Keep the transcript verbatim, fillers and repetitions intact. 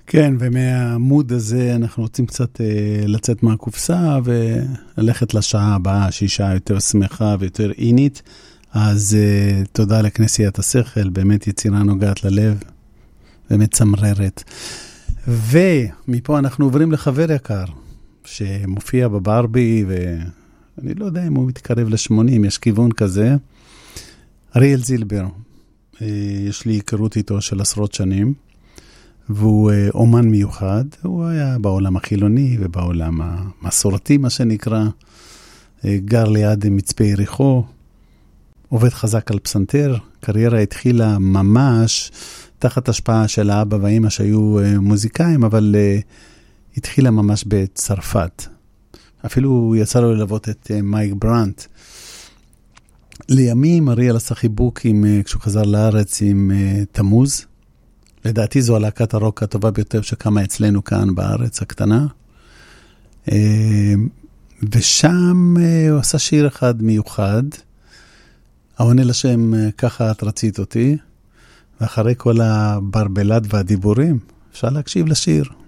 כן, ומהעמוד הזה אנחנו רוצים קצת אה, לצאת מהקופסה וללכת לשעה הבאה, שהיא שעה יותר שמחה ויותר אינית. אז אה, תודה לכנסיית השכל, באמת יצירה נוגעת ללב, באמת צמררת. ומפה אנחנו עוברים לחבר יקר, שמופיע בברבי, ואני לא יודע אם הוא מתקרב ל-שמונים, יש כיוון כזה. אריאל זילבר, אה, יש לי היכרות איתו של עשרות שנים, והוא אומן מיוחד, הוא היה בעולם החילוני ובעולם המסורתי, מה שנקרא, גר ליד מצפה יריחו, עובד חזק על פסנתר, קריירה התחילה ממש תחת השפעה של האבא והאמא שהיו מוזיקאים, אבל התחילה ממש בצרפת. אפילו יצא לו ללוות את מייק ברנט. לימים אריאל עשה חיבוק עם, כשהוא חזר לארץ עם תמוז, לדעתי זו הלהקת הרוק הטובה ביותר שקמה אצלנו כאן בארץ הקטנה. ושם הוא עשה שיר אחד מיוחד, העונה לשם ככה את רצית אותי, ואחרי כל הברבלת והדיבורים, אפשר להקשיב לשיר.